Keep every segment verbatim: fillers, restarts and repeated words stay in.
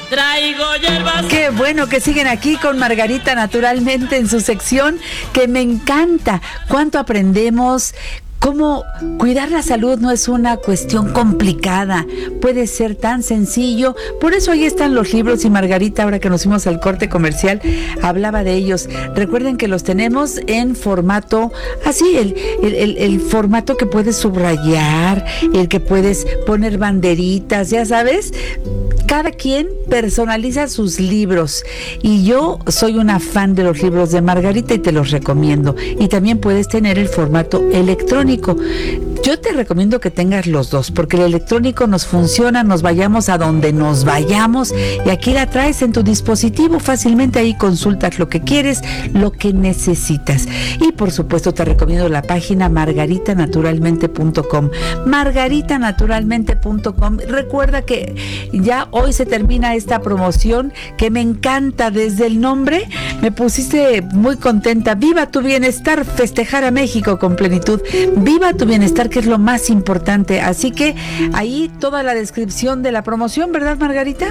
Traigo hierbas. Qué bueno que siguen aquí con Margarita Naturalmente en su sección, que me encanta. Cuánto aprendemos. Cómo cuidar la salud no es una cuestión complicada, puede ser tan sencillo. Por eso ahí están los libros, y Margarita, ahora que nos fuimos al corte comercial, hablaba de ellos. Recuerden que los tenemos en formato así, el, el, el, el formato que puedes subrayar, el que puedes poner banderitas, ya sabes. Cada quien personaliza sus libros, y yo soy una fan de los libros de Margarita y te los recomiendo. Y también puedes tener el formato electrónico. Yo te recomiendo que tengas los dos, porque el electrónico nos funciona, nos vayamos a donde nos vayamos, y aquí la traes en tu dispositivo fácilmente. Ahí consultas lo que quieres, lo que necesitas. Y por supuesto te recomiendo la página margarita naturalmente punto com, margarita naturalmente punto com. Recuerda que ya hoy se termina esta promoción, que me encanta. Desde el nombre me pusiste muy contenta. Viva tu bienestar, festejar a México con plenitud. Viva tu bienestar, que es lo más importante. Así que ahí toda la descripción de la promoción, ¿verdad, Margarita?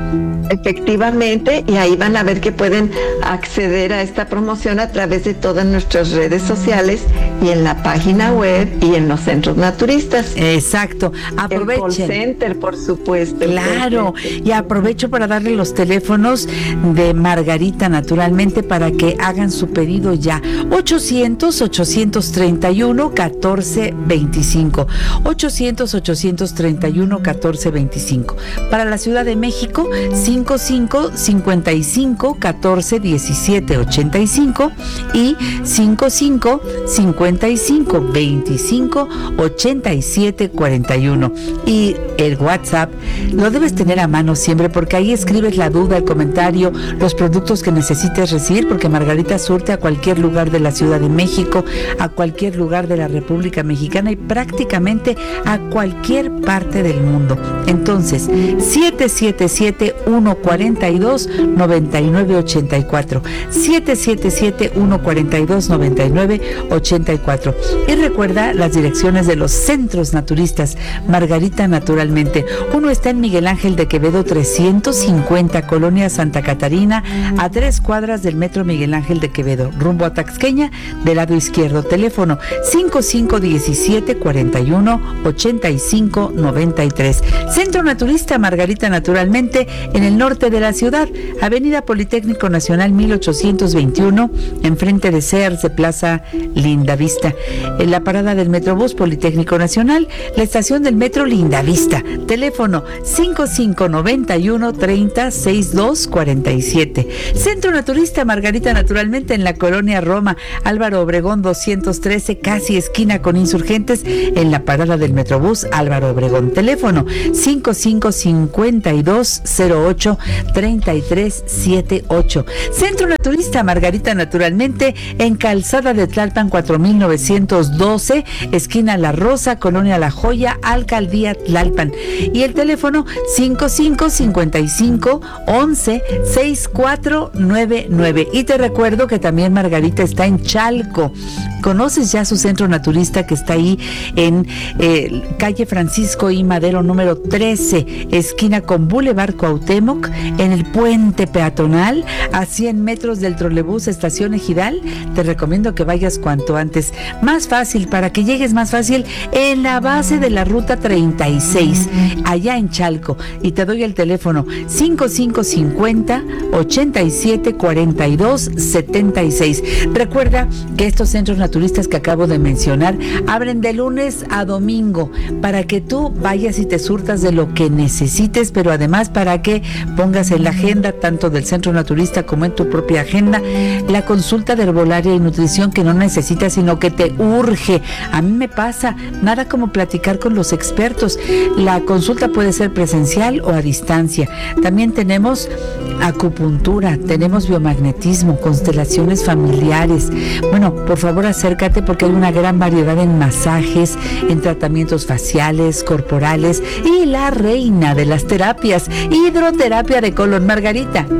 Efectivamente, y ahí van a ver que pueden acceder a esta promoción a través de todas nuestras redes sociales y en la página web y en los centros naturistas. Exacto, aprovechen. El call center, por supuesto. Claro, y aprovecho para darle los teléfonos de Margarita Naturalmente para que hagan su pedido ya. ochocientos, ochocientos treinta y uno, catorce veinticinco. ochocientos, ochocientos treinta y uno, catorce veinticinco. Para la Ciudad de México, cincuenta y cinco, cincuenta y cinco, catorce, diecisiete, ochenta y cinco y cincuenta y cinco, cincuenta y cinco, veinticinco, ochenta y siete, cuarenta y uno. Y el WhatsApp lo debes tener a mano siempre, porque ahí escribes la duda, el comentario, los productos que necesites recibir, porque Margarita surte a cualquier lugar de la Ciudad de México, a cualquier lugar de la República Mexicana y prácticamente a cualquier parte del mundo. Entonces, siete siete siete, uno cuatro dos, nueve nueve ocho cuatro, siete siete siete, uno cuatro dos, nueve nueve ocho cuatro. Y recuerda las direcciones de los centros naturistas Margarita Naturalmente. Uno está en Miguel Ángel de Quevedo trescientos cincuenta, Colonia Santa Catarina, a tres cuadras del Metro Miguel Ángel de Quevedo, rumbo a Taxqueña, del lado izquierdo. Teléfono cincuenta y cinco, diecisiete, cuarenta y uno, ochenta y cinco, noventa y tres. Centro Naturista Margarita Naturalmente, en el norte de la ciudad, Avenida Politécnico Nacional mil ochocientos veintiuno, enfrente de Sears de Plaza Lindavista. En la parada del Metrobús Politécnico Nacional, la estación del Metro Lindavista. Teléfono cincuenta y cinco, noventa y uno, treinta, sesenta y dos, cuarenta y siete. Centro Naturista Margarita Naturalmente, en la Colonia Roma, Álvaro Obregón doscientos trece, casi esquina con Insurgentes, en la parada del Metrobús Álvaro Obregón. Teléfono cincuenta y cinco, cincuenta y dos, cero ocho, treinta y tres, setenta y ocho. Centro Naturista Margarita Naturalmente, en Calzada de Tlalpan cuatro mil novecientos doce, esquina La Rosa, Colonia La Joya, Alcaldía Tlalpan. Y el teléfono cincuenta y cinco, cincuenta y cinco, once, sesenta y cuatro noventa y nueve. Y te recuerdo que también Margarita está en Chalco. ¿Conoces ya su centro naturista, que está ahí en eh, calle Francisco I. Madero número trece, esquina con Boulevard Cuauhtémoc, en el puente peatonal, a cien metros del trolebús estación Ejidal? Te recomiendo que vayas cuanto antes. Más fácil, para que llegues más fácil, en la base de la ruta treinta y seis, allá en Chalco. Y te doy el teléfono cincuenta y cinco, cincuenta, ochenta y siete, cuarenta y dos, setenta y seis. Recuerda que estos centros naturistas que acabo de mencionar abren de lunes a domingo, para que tú vayas y te surtas de lo que necesites, pero además para que pongas en la agenda, tanto del centro naturista como en tu propia agenda, la consulta de herbolaria y nutrición que no necesitas, sino que te urge. A mí me pasa, nada como platicar con los expertos. La consulta puede ser presencial o a distancia. También tenemos acupuntura, tenemos biomagnetismo, constelaciones familiares. Bueno, por favor acércate, porque hay una gran variedad en masajes, en tratamientos faciales, corporales, y la reina de las terapias, hidroterapia de colon, Margarita.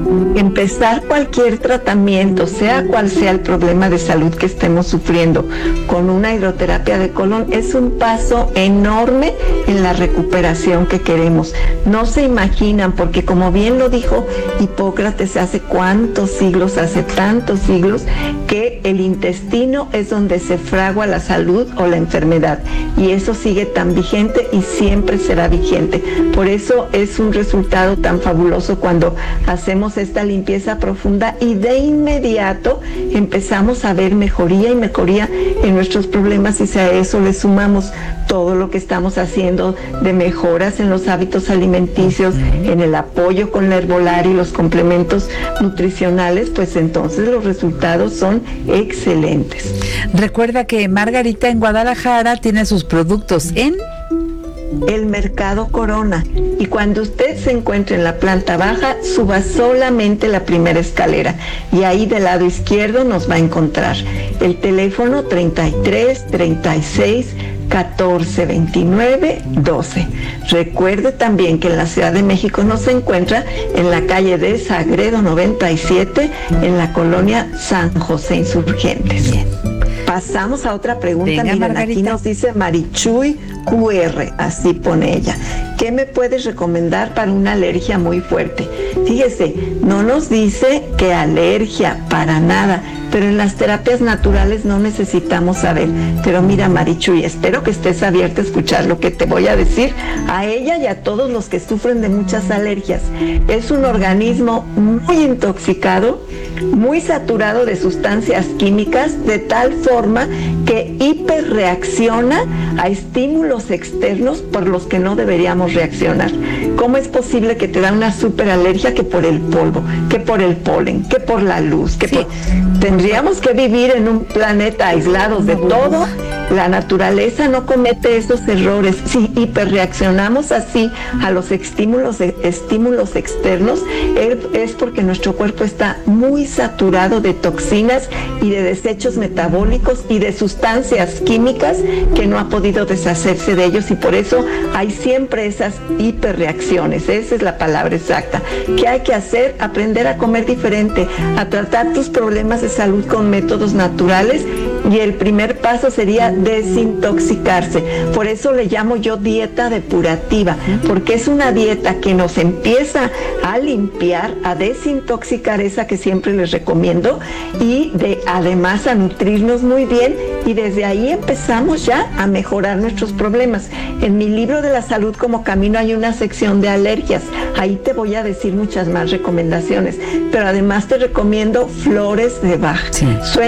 Empezar cualquier tratamiento, sea cual sea el problema de salud que estemos sufriendo, con una hidroterapia de colon es un paso enorme en la recuperación que queremos. No se imaginan, porque como bien lo dijo Hipócrates hace cuántos siglos, hace tantos siglos, que el intestino es donde se fragua la salud o la enfermedad, y eso sigue tan vigente y siempre será vigente. Por eso es un resultado tan fabuloso cuando hacemos esta limpieza profunda y de inmediato empezamos a ver mejoría y mejoría en nuestros problemas, y si a eso le sumamos todo lo que estamos haciendo de mejoras en los hábitos alimenticios, en el apoyo con la herbolaria y los complementos nutricionales, pues entonces los resultados son excelentes. Recuerda que Margarita en Guadalajara tiene sus productos en el Mercado Corona, y cuando usted se encuentre en la planta baja, suba solamente la primera escalera y ahí del lado izquierdo nos va a encontrar. El teléfono treinta y tres, treinta y seis, catorce, veintinueve, doce. Recuerde también que en la Ciudad de México nos se encuentra en la calle de Sagredo noventa y siete, en la colonia San José Insurgentes. Bien. Pasamos a otra pregunta. Venga, Miren, Margarita. aquí nos dice Marichuy Q R, así pone ella. ¿Qué me puedes recomendar para una alergia muy fuerte? Fíjese, no nos dice que alergia, para nada, pero en las terapias naturales no necesitamos saber. Pero mira, Marichuy, espero que estés abierta a escuchar lo que te voy a decir a ella y a todos los que sufren de muchas alergias. Es un organismo muy intoxicado, muy saturado de sustancias químicas, de tal forma que hiperreacciona a estímulos externos por los que no deberíamos reaccionar. ¿Cómo es posible que te da una superalergia que por el polvo, que por el polen, que por la luz, que sí. por... Tendríamos que vivir en un planeta aislados de todo. La naturaleza no comete esos errores. Si hiperreaccionamos así a los estímulos, estímulos externos, es porque nuestro cuerpo está muy saturado de toxinas y de desechos metabólicos y de sustancias químicas que no ha podido deshacerse de ellos, y por eso hay siempre esas hiperreacciones. Esa es la palabra exacta. ¿Qué hay que hacer? Aprender a comer diferente, a tratar tus problemas de salud con métodos naturales, y el primer paso sería desintoxicarse. Por eso le llamo yo dieta depurativa, porque es una dieta que nos empieza a limpiar, a desintoxicar, esa que siempre les recomiendo, y de además a nutrirnos muy bien, y desde ahí empezamos ya a mejorar nuestros problemas. En mi libro de la salud como camino hay una sección de alergias, ahí te voy a decir muchas más recomendaciones, pero además te recomiendo flores de Bach. Sí.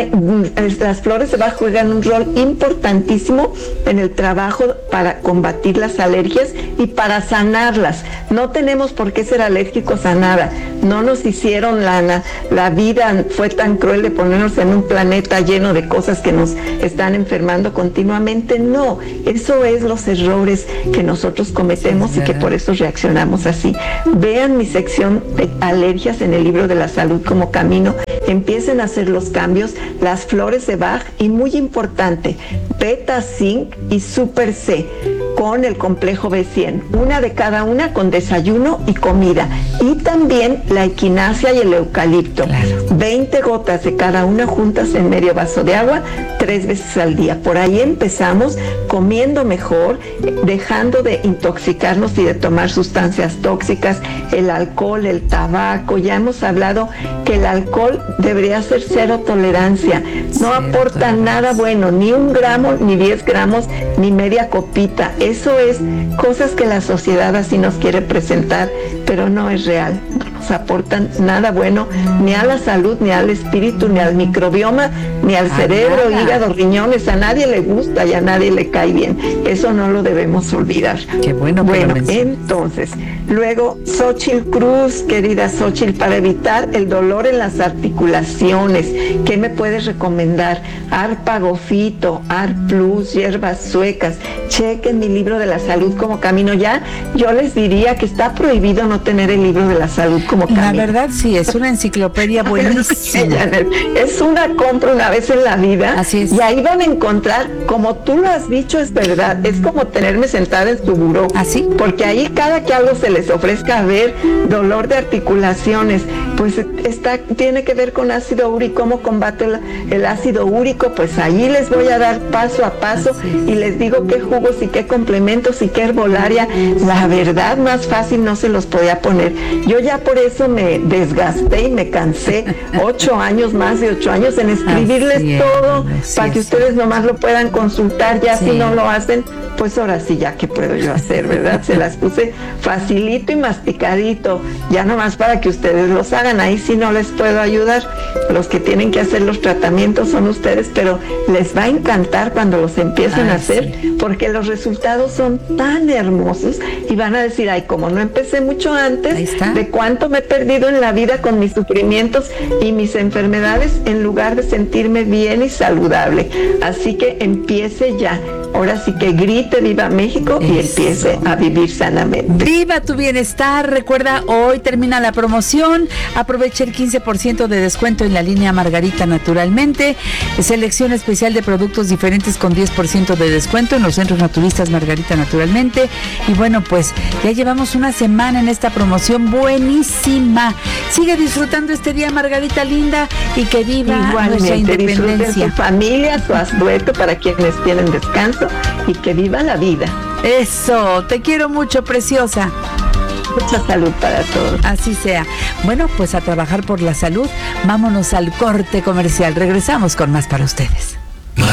Las flores de Bach juegan un rol importantísimo en el trabajo para combatir las alergias y para sanarlas. No tenemos por qué ser alérgicos a nada. No nos hicieron la, la vida fue tan cruel de ponernos en un planeta lleno de cosas que nos están enfermando continuamente. No, eso es los errores que nosotros cometemos, sí, y que por eso reaccionamos así. Vean mi sección de alergias en el libro de la salud como camino. Empiecen a hacer los cambios. Las flores de Bach, y muy importante, Beta Zinc y Super C con el complejo B cien, una de cada una con desayuno y comida, y también la equinacia y el eucalipto, claro. veinte gotas de cada una juntas en medio vaso de agua tres veces al día. Por ahí empezamos comiendo mejor, dejando de intoxicarnos y de tomar sustancias tóxicas, el alcohol, el tabaco. Ya hemos hablado que el alcohol debería ser cero tolerancia, no cero aporta tolerancia. Nada bueno, ni un gramo, ni diez gramos, ni media copita. Eso es cosas que la sociedad así nos quiere presentar, pero no es real. No nos aportan nada bueno, ni a la salud, ni al espíritu, ni al microbioma, ni al a cerebro, nada. Hígado, riñones. A nadie le gusta y a nadie le cae bien. Eso no lo debemos olvidar. Qué bueno. Bueno, entonces, luego, Xochitl Cruz, querida Xochitl, para evitar el dolor en las articulaciones, ¿qué me puedes recomendar? Arpagofito, Ar Plus, hierbas suecas. Chequen mi libro de la salud como camino. Ya yo les diría que está prohibido no tener el libro de la salud como camino. La verdad sí, es una enciclopedia buenísima. Es una compra una vez en la vida. Así es. Y ahí van a encontrar, como tú lo has dicho, es verdad, es como tenerme sentada en tu buró. ¿Así? Porque ahí cada que algo se les les ofrezca, a ver, dolor de articulaciones, pues está, tiene que ver con ácido úrico. ¿Cómo combate el, el ácido úrico? Pues ahí les voy a dar paso a paso y les digo qué jugos y qué complementos y qué herbolaria. La verdad, más fácil no se los podía poner. Yo ya por eso me desgasté y me cansé ocho años, más de ocho años en escribirles Así es, todo sí, para que sí. ustedes nomás lo puedan consultar. Ya Sí. si no lo hacen, pues ahora sí, ya qué puedo yo hacer, ¿verdad? Se las puse facilito y masticadito, ya nomás para que ustedes los hagan. Ahí sí no les puedo ayudar. Los que tienen que hacer los tratamientos son ustedes, pero les va a encantar cuando los empiecen Ay, a hacer, sí. porque los resultados son tan hermosos y van a decir, ay, como no empecé mucho antes, Ahí está. de cuánto me he perdido en la vida con mis sufrimientos y mis enfermedades, en lugar de sentirme bien y saludable. Así que empiece ya. Ahora sí que grite viva México y Eso. empiece a vivir sanamente. Viva tu bienestar. Recuerda, hoy termina la promoción. Aprovecha el quince por ciento de descuento en la línea Margarita Naturalmente. Selección especial de productos diferentes con diez por ciento de descuento en los centros naturistas Margarita Naturalmente. Y bueno, pues ya llevamos una semana en esta promoción buenísima. Sigue disfrutando este día, Margarita linda, y que viva nuestra Igualmente, disfruten independencia. su familia, su asueto para quienes tienen descanso y que viva la vida. Eso, te quiero mucho, preciosa. Mucha salud para todos. Así sea. Bueno, pues a trabajar por la salud. Vámonos al corte comercial. Regresamos con más para ustedes.